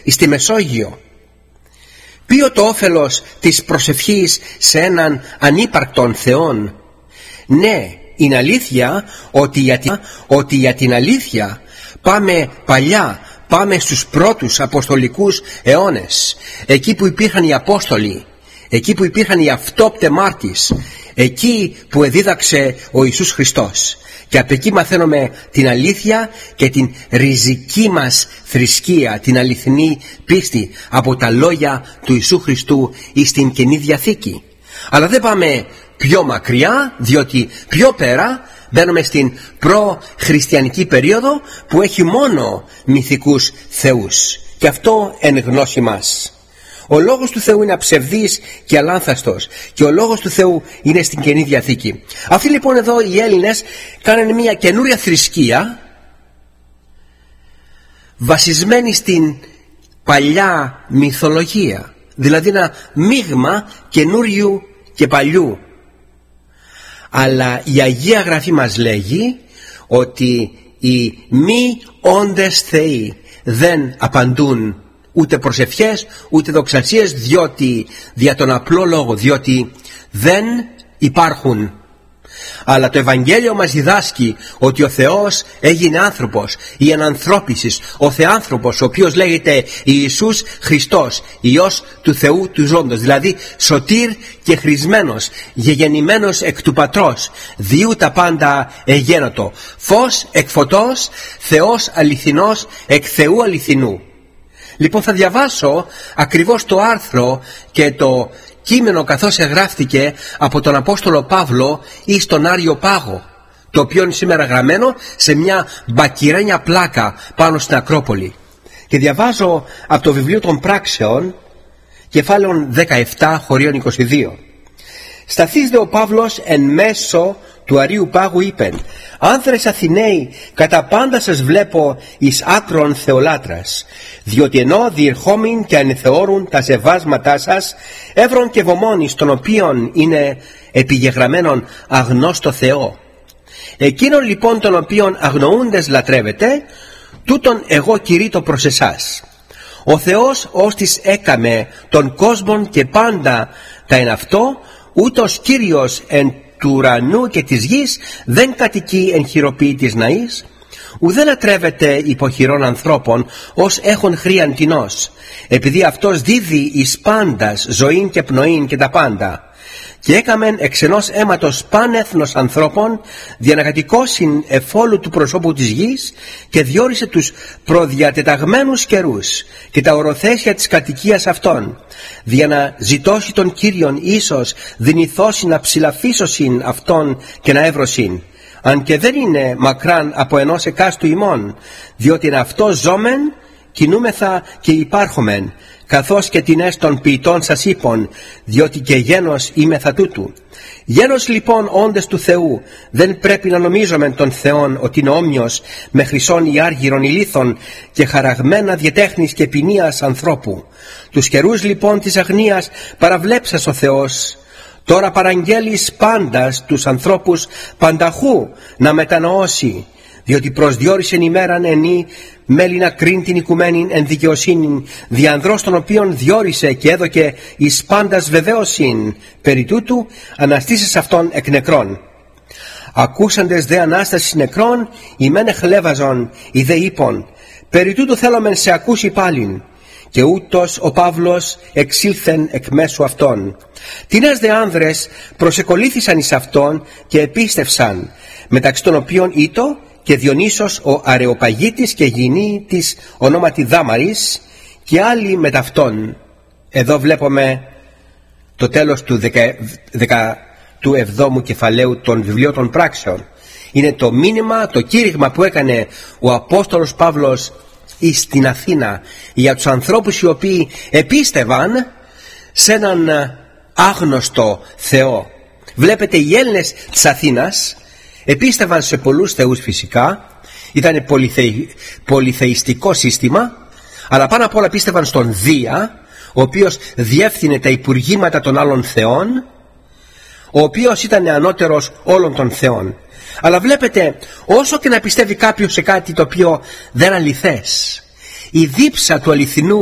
στη Μεσόγειο. Ποιο το όφελος της προσευχής σε έναν ανύπαρκτον Θεόν? Ναι, είναι αλήθεια ότι για την αλήθεια πάμε παλιά, πάμε στους πρώτους αποστολικούς αιώνες, εκεί που υπήρχαν οι Απόστολοι, εκεί που υπήρχαν οι αυτόπτεμάρτης, εκεί που εδίδαξε ο Ιησούς Χριστός. Και από εκεί μαθαίνουμε την αλήθεια και την ριζική μας θρησκεία, την αληθινή πίστη από τα λόγια του Ιησού Χριστού εις την Καινή Διαθήκη. Αλλά δεν πάμε πιο μακριά, διότι πιο πέρα μπαίνουμε στην προ-χριστιανική περίοδο που έχει μόνο μυθικούς θεούς, και αυτό εν γνώση μας. Ο λόγος του Θεού είναι αψευδής και αλάνθαστος, και ο λόγος του Θεού είναι στην Καινή Διαθήκη. Αυτοί λοιπόν εδώ οι Έλληνες κάνανε μια καινούρια θρησκεία βασισμένη στην παλιά μυθολογία, δηλαδή ένα μείγμα καινούριου και παλιού. Αλλά η Αγία Γραφή μας λέγει ότι οι μη όντες θεοί δεν απαντούν ούτε προσευχές ούτε δοξασίες, διότι δια τον απλό λόγο, διότι δεν υπάρχουν. Αλλά το Ευαγγέλιο μας διδάσκει ότι ο Θεός έγινε άνθρωπος, η ενανθρώπισης, ο Θεάνθρωπος, ο οποίος λέγεται Ιησούς Χριστός, Υιός του Θεού του ζώντος, δηλαδή σωτήρ και χρησμένος, γεγεννημένος εκ του Πατρός, διού τα πάντα εγένοτο, φως εκ φωτός, Θεός αληθινός εκ Θεού αληθινού. Λοιπόν, θα διαβάσω ακριβώς το άρθρο και το κείμενο καθώς εγγράφτηκε από τον Απόστολο Παύλο εις τον Άριο Πάγο, το οποίο είναι σήμερα γραμμένο σε μια μπακυρένια πλάκα πάνω στην Ακρόπολη. Και διαβάζω από το βιβλίο των Πράξεων, κεφάλαιο 17, χωρίον 22. «Σταθείς δε ο Παύλος εν μέσω του Αρίου Πάγου είπεν: άνθρες Αθηναίοι, κατά πάντα σας βλέπω εις άκρον θεολάτρας, διότι ενώ διερχόμην και ανεθεώρουν τα σεβάσματά σας, εύρων και βωμών εις των οποίων είναι επιγεγραμμένον αγνώστο Θεό. Εκείνον λοιπόν των οποίων αγνοούντες λατρεύετε, τούτον εγώ κηρύττω προς εσάς. Ο Θεός ως της έκαμε τον κόσμον και πάντα τα εν αυτό, ούτως Κύριος εν του ουρανού και της γης δεν κατοικεί εν χειροποίη της ναής, ουδέ λατρεύεται υποχειρών ανθρώπων ως έχων χρίαν τινός, επειδή αυτός δίδει εις πάντας ζωήν και πνοήν και τα πάντα. Και έκαμεν εξ ενός αίματος πάνεθνος ανθρώπων διανακατοικώσιν εφόλου του προσώπου της γης, και διόρισε τους προδιατεταγμένους καιρούς και τα οροθέσια της κατοικίας αυτών, δια να ζητώσει τον Κύριον ίσως δυνηθώσει να ψηλαφίσωσιν αυτόν και να εύρωσιν, αν και δεν είναι μακράν από ενός εκάστου ημών, διότι εν αυτό ζώμεν, κινούμεθα και υπάρχομεν, καθώς και τινές των ποιητών σας είπων, διότι και γένος είμεθα τούτου. Γένος λοιπόν όντες του Θεού, δεν πρέπει να νομίζομεν τον Θεόν ότι είναι όμοιος με χρυσόν ή άργυρον ηλίθων και χαραγμένα διετέχνης και ποινίας ανθρώπου. Τους καιρούς λοιπόν της αγνίας παραβλέψας ο Θεός, τώρα παραγγέλεις πάντας τους ανθρώπους πανταχού να μετανοώσει, διότι προσδιορίσεν ημέραν ενή μέλη να κρίνει την οικουμένην εν δικαιοσύνην, δι' ανδρός των οποίων διόρισε και έδωκε εις πάντας βεβαίωσιν, περί τούτου αναστήσεις αυτών εκ νεκρών. Ακούσαντες δε ανάσταση νεκρών, οι μεν εχλέβαζον, οι δε είπων, περί τούτου θέλομεν σε ακούσει πάλιν. Και ούτως ο Παύλος εξήλθεν εκ μέσου αυτών. Τινές δε άνδρες προσεκολήθησαν εις αυτόν και επίστευσαν, μεταξύ των οποίων ήτο και Διονύσος ο Αρεοπαγίτης και γυνή της ονόματι Δάμαρης, και άλλοι με ταυτόν. Εδώ βλέπουμε το τέλος του 17ου κεφαλαίου των βιβλίων των Πράξεων. Είναι το μήνυμα, το κήρυγμα που έκανε ο Απόστολος Παύλος εις την Αθήνα για τους ανθρώπους οι οποίοι επίστευαν σε έναν άγνωστο Θεό. Βλέπετε, οι Έλληνες της Αθήνας επίστευαν σε πολλούς θεούς φυσικά, ήταν πολυθεϊστικό σύστημα, αλλά πάνω απ' όλα πίστευαν στον Δία, ο οποίος διεύθυνε τα υπουργήματα των άλλων θεών, ο οποίος ήταν ανώτερος όλων των θεών. Αλλά βλέπετε, όσο και να πιστεύει κάποιος σε κάτι το οποίο δεν αληθές, η δίψα του αληθινού